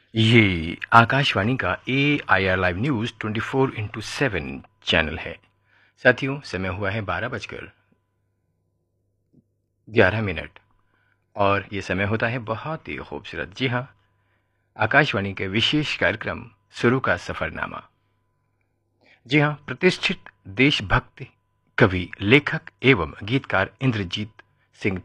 ये आकाशवाणी का AIR live news 24/7 channel है। साथियों, समय हुआ है 12:11 और ये समय होता है बहुत ही खूबसूरत। जी हाँ, आकाशवाणी के विशेष कार्यक्रम सुरू का सफ़रनामा। जी हाँ, प्रतिष्ठित देशभक्त कवि, लेखक एवं गीतकार इंद्रजीत सिंह